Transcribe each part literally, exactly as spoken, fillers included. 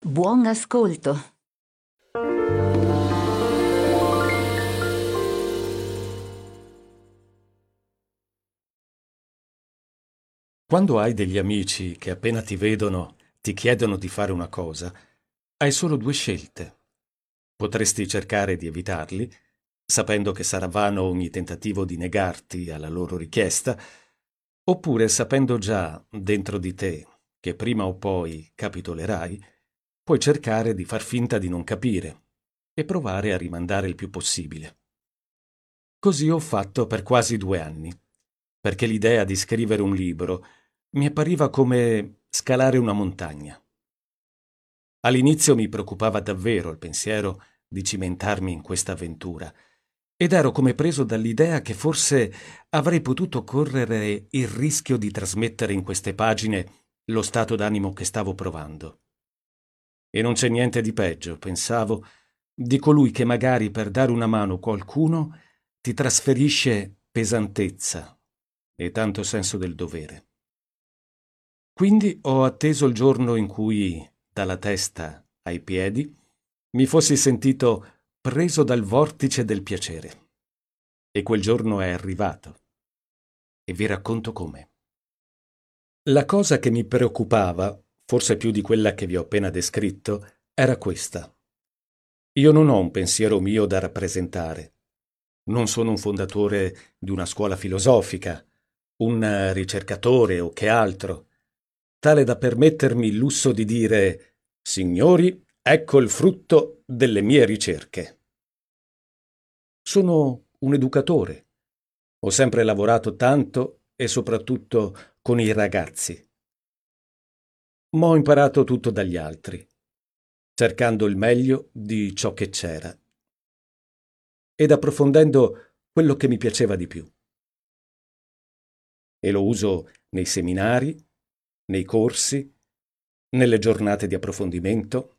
Buon ascolto. Quando hai degli amici che appena ti vedono ti chiedono di fare una cosa, hai solo due scelte. Potresti cercare di evitarli, sapendo che sarà vano ogni tentativo di negarti alla loro richiesta, oppure sapendo già dentro di te che prima o poi capitolerai, puoi cercare di far finta di non capire e provare a rimandare il più possibile. Così ho fatto per quasi due anni, perché l'idea di scrivere un libro mi appariva come scalare una montagna. All'inizio mi preoccupava davvero il pensiero di cimentarmi in questa avventura ed ero come preso dall'idea che forse avrei potuto correre il rischio di trasmettere in queste pagine lo stato d'animo che stavo provando. E non c'è niente di peggio, pensavo, di colui che magari per dare una mano a qualcuno ti trasferisce pesantezza e tanto senso del dovere. Quindi ho atteso il giorno in cui, dalla testa ai piedi, mi fossi sentito preso dal vortice del piacere. E quel giorno è arrivato. E vi racconto come. La cosa che mi preoccupava, forse più di quella che vi ho appena descritto, era questa. Io non ho un pensiero mio da rappresentare. Non sono un fondatore di una scuola filosofica, un ricercatore o che altro, tale da permettermi il lusso di dire «Signori, ecco il frutto delle mie ricerche». Sono un educatore. Ho sempre lavorato tanto e soprattutto con i ragazzi. Ma ho imparato tutto dagli altri, cercando il meglio di ciò che c'era ed approfondendo quello che mi piaceva di più. E lo uso nei seminari, nei corsi, nelle giornate di approfondimento.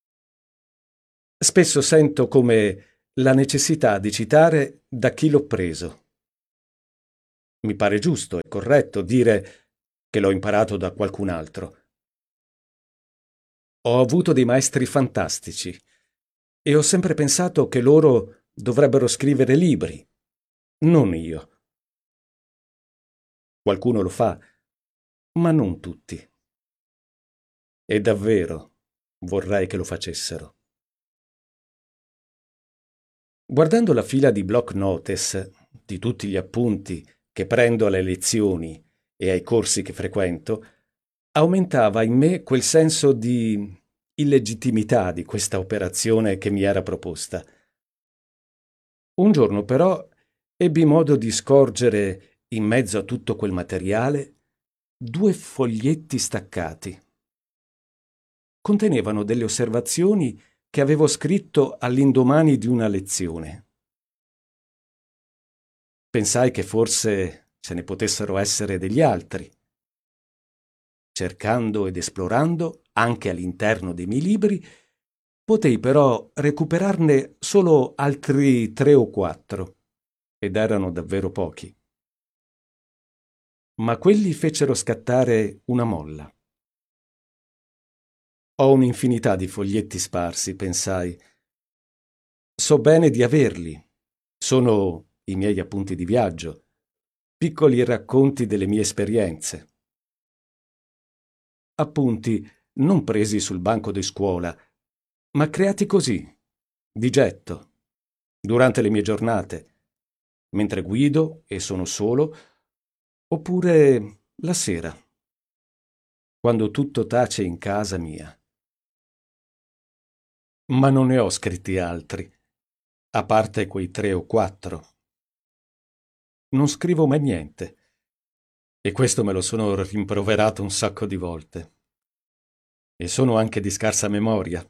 Spesso sento come la necessità di citare da chi l'ho preso. Mi pare giusto e corretto dire che l'ho imparato da qualcun altro. Ho avuto dei maestri fantastici e ho sempre pensato che loro dovrebbero scrivere libri, non io. Qualcuno lo fa, ma non tutti. E davvero vorrei che lo facessero. Guardando la fila di block notice di tutti gli appunti che prendo alle lezioni e ai corsi che frequento, aumentava in me quel senso di illegittimità di questa operazione che mi era proposta. Un giorno però ebbi modo di scorgere, in mezzo a tutto quel materiale, due foglietti staccati. Contenevano delle osservazioni che avevo scritto all'indomani di una lezione. Pensai che forse ce ne potessero essere degli altri. Cercando ed esplorando, anche all'interno dei miei libri, potei però recuperarne solo altri tre o quattro, ed erano davvero pochi. Ma quelli fecero scattare una molla. Ho un'infinità di foglietti sparsi, pensai. So bene di averli. Sono i miei appunti di viaggio, piccoli racconti delle mie esperienze. Appunti non presi sul banco di scuola, ma creati così, di getto, durante le mie giornate, mentre guido e sono solo, oppure la sera, quando tutto tace in casa mia. Ma non ne ho scritti altri, a parte quei tre o quattro. Non scrivo mai niente, e questo me lo sono rimproverato un sacco di volte. E sono anche di scarsa memoria.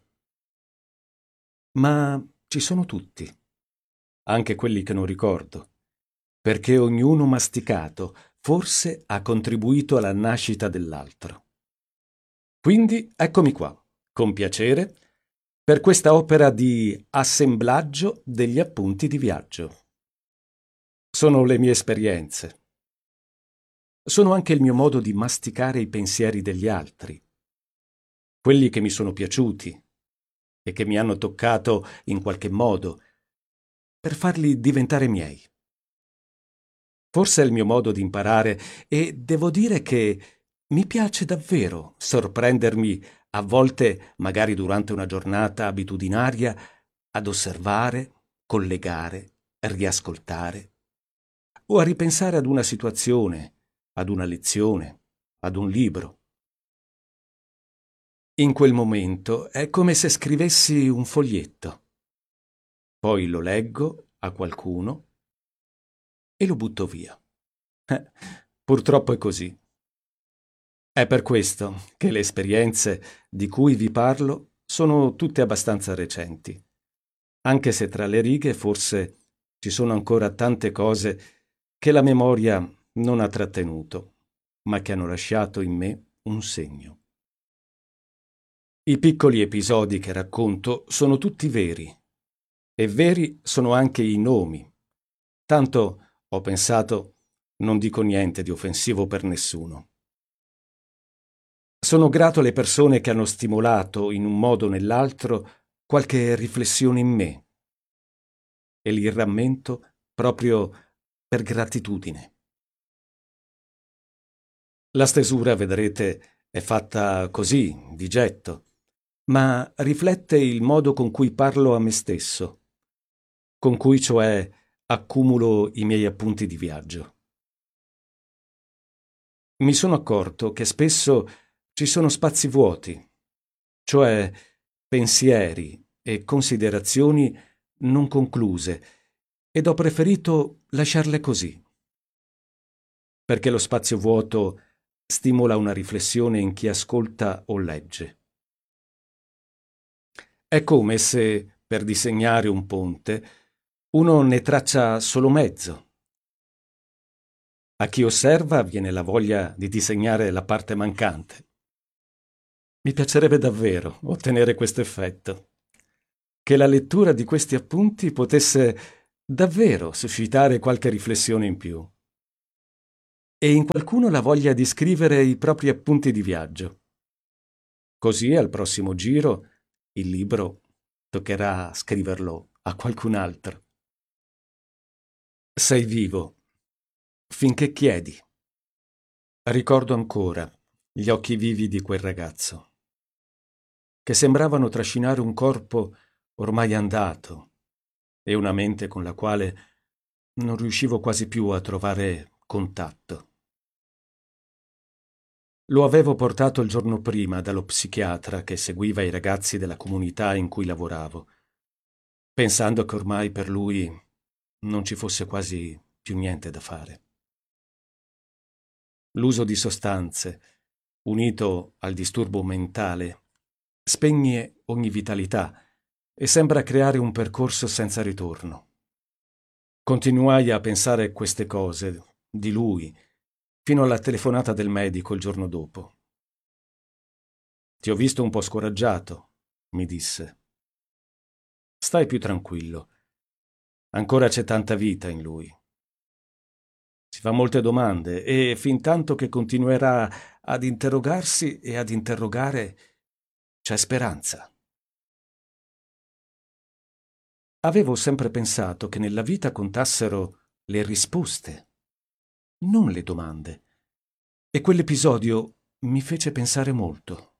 Ma ci sono tutti, anche quelli che non ricordo, perché ognuno masticato forse ha contribuito alla nascita dell'altro. Quindi eccomi qua, con piacere, per questa opera di assemblaggio degli appunti di viaggio. Sono le mie esperienze. Sono anche il mio modo di masticare i pensieri degli altri. quelli che mi sono piaciuti e che mi hanno toccato in qualche modo, per farli diventare miei. Forse è il mio modo di imparare e devo dire che mi piace davvero sorprendermi, a volte magari durante una giornata abitudinaria, ad osservare, collegare, riascoltare o a ripensare ad una situazione, ad una lezione, ad un libro. In quel momento è come se scrivessi un foglietto. Poi lo leggo a qualcuno e lo butto via. Eh, purtroppo è così. È per questo che le esperienze di cui vi parlo sono tutte abbastanza recenti, anche se tra le righe forse ci sono ancora tante cose che la memoria non ha trattenuto, ma che hanno lasciato in me un segno. I piccoli episodi che racconto sono tutti veri, e veri sono anche i nomi. Tanto, ho pensato, non dico niente di offensivo per nessuno. Sono grato alle persone che hanno stimolato, in un modo o nell'altro, qualche riflessione in me, e li rammento proprio per gratitudine. La stesura, vedrete, è fatta così, di getto, ma riflette il modo con cui parlo a me stesso, con cui cioè accumulo i miei appunti di viaggio. Mi sono accorto che spesso ci sono spazi vuoti, cioè pensieri e considerazioni non concluse, ed ho preferito lasciarle così, perché lo spazio vuoto stimola una riflessione in chi ascolta o legge. È come se, per disegnare un ponte, uno ne traccia solo mezzo. A chi osserva viene la voglia di disegnare la parte mancante. Mi piacerebbe davvero ottenere questo effetto, che la lettura di questi appunti potesse davvero suscitare qualche riflessione in più, e in qualcuno la voglia di scrivere i propri appunti di viaggio. Così al prossimo giro il libro toccherà scriverlo a qualcun altro. Sei vivo finché chiedi. Ricordo ancora gli occhi vivi di quel ragazzo, che sembravano trascinare un corpo ormai andato e una mente con la quale non riuscivo quasi più a trovare contatto. Lo avevo portato il giorno prima dallo psichiatra che seguiva i ragazzi della comunità in cui lavoravo, pensando che ormai per lui non ci fosse quasi più niente da fare. L'uso di sostanze, unito al disturbo mentale, spegne ogni vitalità e sembra creare un percorso senza ritorno. Continuai a pensare queste cose, di lui, fino alla telefonata del medico il giorno dopo. «Ti ho visto un po' scoraggiato», mi disse. «Stai più tranquillo. Ancora c'è tanta vita in lui. Si fa molte domande e fintanto che continuerà ad interrogarsi e ad interrogare, c'è speranza». Avevo sempre pensato che nella vita contassero le risposte, non le domande, e quell'episodio mi fece pensare molto.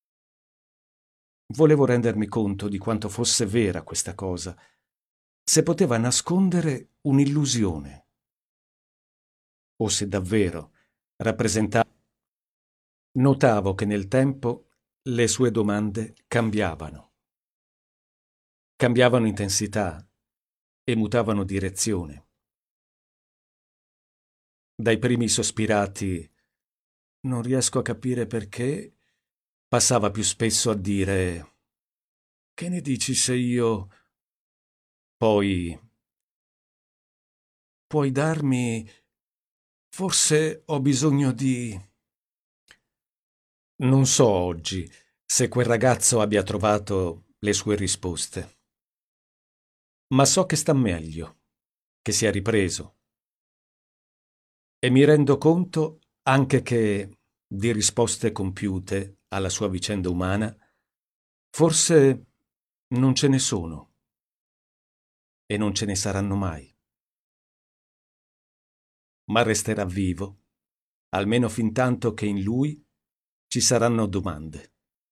Volevo rendermi conto di quanto fosse vera questa cosa, se poteva nascondere un'illusione, o se davvero rappresentava. Notavo che nel tempo le sue domande cambiavano. Cambiavano intensità e mutavano direzione. Dai primi sospirati «non riesco a capire perché», passava più spesso a dire «che ne dici se io...» Poi «puoi darmi... forse ho bisogno di...» Non so oggi se quel ragazzo abbia trovato le sue risposte, ma so che sta meglio, che si è ripreso. E mi rendo conto anche che di risposte compiute alla sua vicenda umana, forse non ce ne sono e non ce ne saranno mai. Ma resterà vivo, almeno fintanto che in lui ci saranno domande.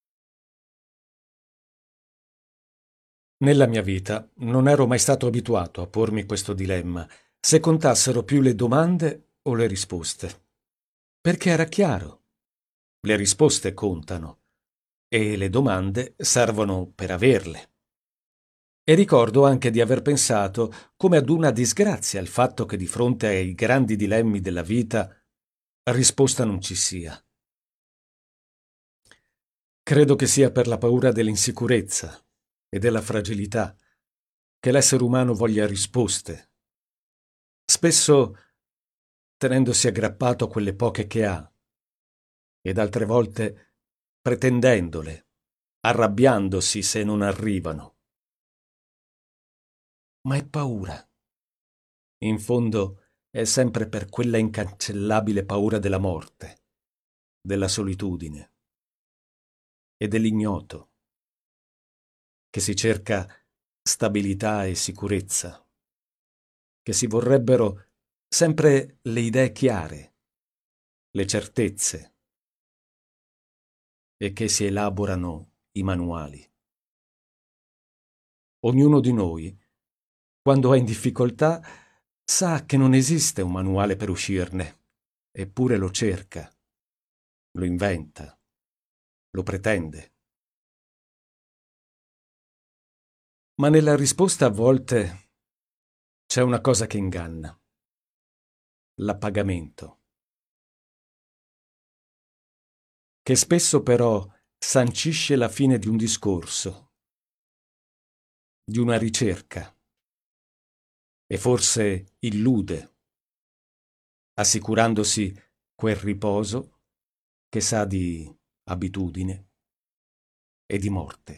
Nella mia vita non ero mai stato abituato a pormi questo dilemma, se contassero più le domande o le risposte. Perché era chiaro. Le risposte contano e le domande servono per averle. E ricordo anche di aver pensato come ad una disgrazia il fatto che di fronte ai grandi dilemmi della vita risposta non ci sia. Credo che sia per la paura dell'insicurezza e della fragilità che l'essere umano voglia risposte, spesso tenendosi aggrappato a quelle poche che ha, ed altre volte pretendendole, arrabbiandosi se non arrivano. Ma è paura. In fondo è sempre per quella incancellabile paura della morte, della solitudine e dell'ignoto che si cerca stabilità e sicurezza, che si vorrebbero sempre le idee chiare, le certezze, e che si elaborano i manuali. Ognuno di noi, quando è in difficoltà, sa che non esiste un manuale per uscirne, eppure lo cerca, lo inventa, lo pretende. Ma nella risposta a volte c'è una cosa che inganna: l'appagamento, che spesso però sancisce la fine di un discorso, di una ricerca, e forse illude, assicurandosi quel riposo che sa di abitudine e di morte.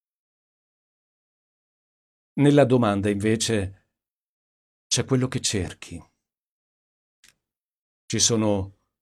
Nella domanda, invece, c'è quello che cerchi. Ci sono